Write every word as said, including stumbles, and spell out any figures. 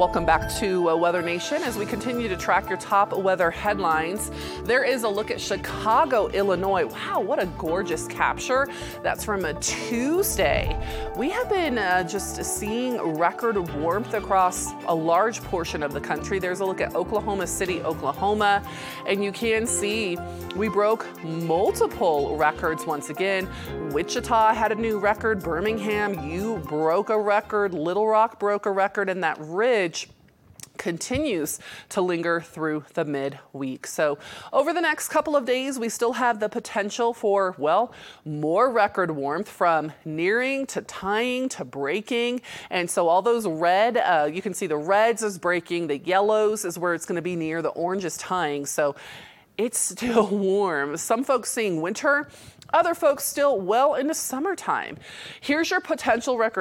Welcome back to uh, Weather Nation. As we continue to track your top weather headlines, there is a look at Chicago, Illinois. Wow, what a gorgeous capture. That's from a Tuesday. We have been uh, just seeing record warmth across a large portion of the country. There's a look at Oklahoma City, Oklahoma, and you can see we broke multiple records once again. Wichita had a new record. Birmingham, you broke a record. Little Rock broke a record, and that ridge continues to linger through the midweek. So over the next couple of days, we still have the potential for, well, more record warmth from nearing to tying to breaking. And so all those red, uh, you can see the reds is breaking, the yellows is where it's going to be near, the orange is tying. So it's still warm. Some folks seeing winter, other folks still well into summertime. Here's your potential record